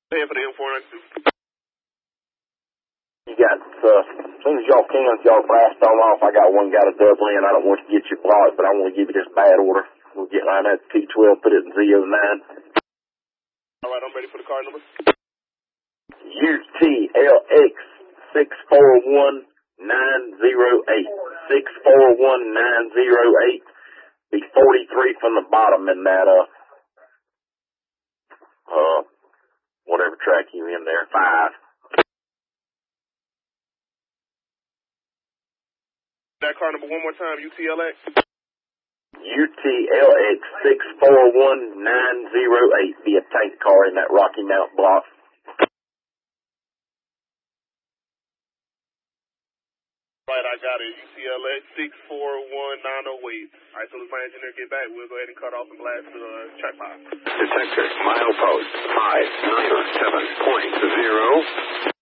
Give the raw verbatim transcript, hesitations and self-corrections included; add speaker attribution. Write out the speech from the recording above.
Speaker 1: Paying for the M four ninety-two.
Speaker 2: You got, uh, as soon as y'all can, if y'all blast on off, I got one got a double in. I don't want to get you blocked, but I want to give you this bad order. We'll get line up T twelve, put it in Z oh nine.
Speaker 1: All right, I'm ready for the card number.
Speaker 2: U T L X six four one nine zero eight. six four one nine zero eight. Be forty-three from the bottom in that, uh, uh, whatever track you in there, five.
Speaker 1: That card number one more time, U T L X.
Speaker 2: U T L X six four one nine zero eight. Be a tank car in that Rocky Mount block.
Speaker 1: Right, I got it. U C L X six four one nine oh eight. All right, so as my engineer get back, we'll go ahead and cut off and blast the uh, track five.
Speaker 3: Detector, milepost five nine seven point zero.